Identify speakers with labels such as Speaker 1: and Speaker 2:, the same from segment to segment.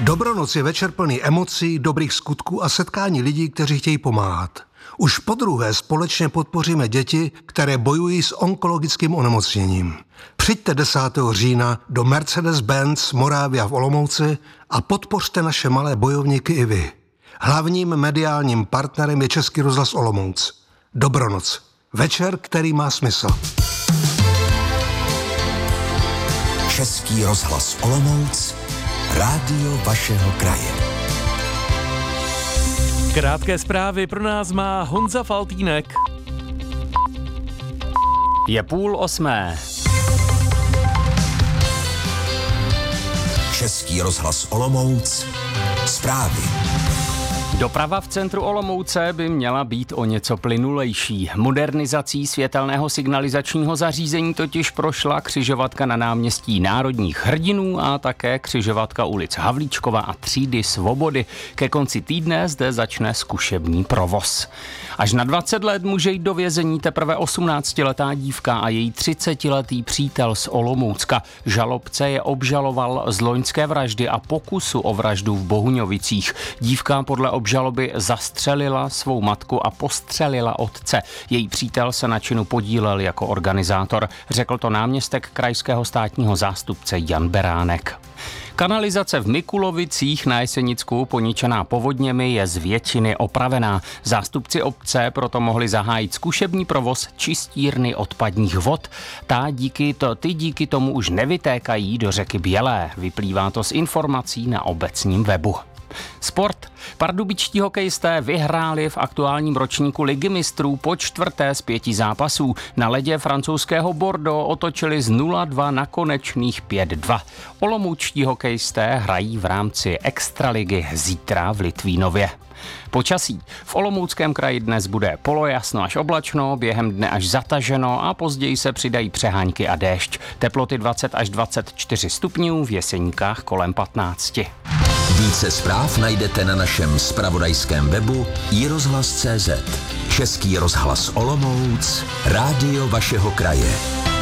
Speaker 1: Dobronoc je večer plný emocí, dobrých skutků a setkání lidí, kteří chtějí pomáhat. Už podruhé společně podpoříme děti, které bojují s onkologickým onemocněním. Přijďte 10. října do Mercedes-Benz Moravia v Olomouci a podpořte naše malé bojovníky i vy. Hlavním mediálním partnerem je Český rozhlas Olomouc. Dobronoc. Večer, který má smysl.
Speaker 2: Český rozhlas Olomouc, rádio vašeho kraje.
Speaker 3: Krátké zprávy pro nás má Honza Faltýnek.
Speaker 4: Je 7:30.
Speaker 2: Český rozhlas Olomouc, zprávy.
Speaker 4: Doprava v centru Olomouce by měla být o něco plynulejší. Modernizací světelného signalizačního zařízení totiž prošla křižovatka na náměstí Národních hrdinů a také křižovatka ulic Havlíčkova a Třídy Svobody. Ke konci týdne zde začne zkušební provoz. Až na 20 let může jít do vězení teprve 18letá dívka a její 30letý přítel z Olomoucka. Žalobce je obžaloval z loňské vraždy a pokusu o vraždu v Bohuňovicích. Dívka podle obžaloby zastřelila svou matku a postřelila otce. Její přítel se na činu podílel jako organizátor, řekl to náměstek krajského státního zástupce Jan Beránek. Kanalizace v Mikulovicích na Jesenicku, poničená povodněmi, je z většiny opravená. Zástupci obce proto mohli zahájit zkušební provoz čistírny odpadních vod. Ty díky tomu už nevytékají do řeky Bělé. Vyplývá to z informací na obecním webu. Sport. Pardubičtí hokejisté vyhráli v aktuálním ročníku Ligy mistrů po 4. z 5 zápasů. Na ledě francouzského Bordeaux otočili z 0-2 na konečných 5-2. Olomoučtí hokejisté hrají v rámci Extraligy zítra v Litvínově. Počasí. V Olomouckém kraji dnes bude polojasno až oblačno, během dne až zataženo a později se přidají přehánky a déšť. Teploty 20 až 24 stupňů, v Jeseníkách kolem 15.
Speaker 2: Více zpráv najdete na našem zpravodajském webu iRozhlas.cz. Český rozhlas Olomouc, rádio vašeho kraje.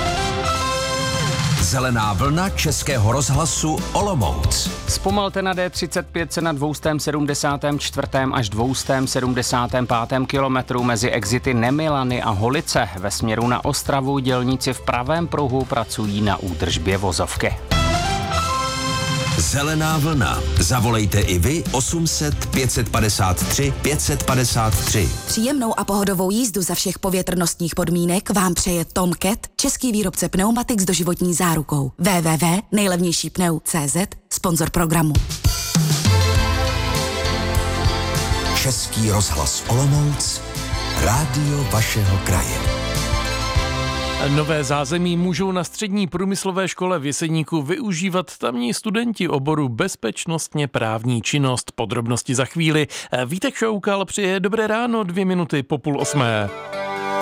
Speaker 2: Zelená vlna Českého rozhlasu Olomouc.
Speaker 4: Zpomalte na D35 se na 274. až 275. kilometru mezi exity Nemilany a Holice. Ve směru na Ostravu dělníci v pravém pruhu pracují na údržbě vozovky.
Speaker 2: Zelená vlna. Zavolejte i vy 800 553 553.
Speaker 5: Příjemnou a pohodovou jízdu za všech povětrnostních podmínek vám přeje Tom Cat, český výrobce pneumatik s doživotní zárukou. www.nejlevnějšípneu.cz, sponzor programu.
Speaker 2: Český rozhlas Olomouc, rádio vašeho kraje.
Speaker 3: Nové zázemí můžou na střední průmyslové škole v Jeseníku využívat tamní studenti oboru bezpečnostně právní činnost. Podrobnosti za chvíli. Vítek Šoukal přeje dobré ráno, 2 minuty po 7:30.